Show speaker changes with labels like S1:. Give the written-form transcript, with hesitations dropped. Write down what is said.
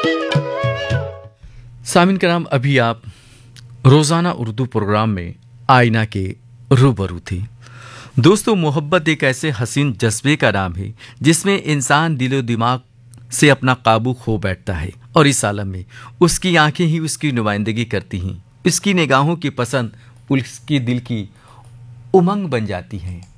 S1: सामिन कराम, अभी आप रोज़ाना उर्दू प्रोग्राम में आईना के रूबरू थे। दोस्तों, मोहब्बत एक ऐसे हसीन जज्बे का नाम है जिसमें इंसान दिलो दिमाग से अपना काबू खो बैठता है और इस आलम में उसकी आंखें ही उसकी नुमाइंदगी करती हैं। इसकी निगाहों की पसंद उसकी दिल की उमंग बन जाती हैं।